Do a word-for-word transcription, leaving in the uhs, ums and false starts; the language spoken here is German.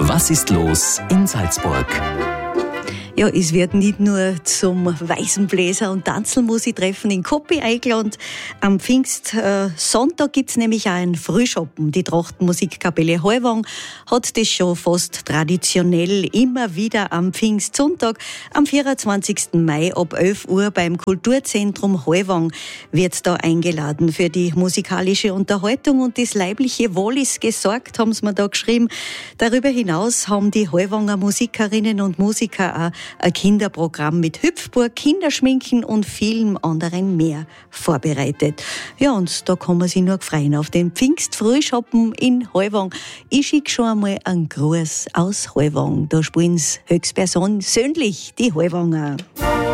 Was ist los in Salzburg? Ja, es wird nicht nur zum Weißenbläser- und Tanzelmusi-Treffen in Koppi eingeladen. Am Pfingstsonntag äh, gibt es nämlich auch einen Frühschoppen. Die Trachtenmusikkapelle Heuwang hat das schon fast traditionell immer wieder am Pfingstsonntag. Am vierundzwanzigsten Mai ab elf Uhr beim Kulturzentrum Heuwang wird da eingeladen für die musikalische Unterhaltung und das leibliche Wohl ist gesorgt, haben sie mir da geschrieben. Darüber hinaus haben die Heuwanger Musikerinnen und Musiker auch ein Kinderprogramm mit Hüpfburg, Kinderschminken und vielem anderen mehr vorbereitet. Ja, und da kann man sich nur freuen auf den Pfingstfrühschoppen in Heuwang. Ich schicke schon einmal einen Gruß aus Heuwang. Da spielen sie höchstpersönlich die Heuwanger.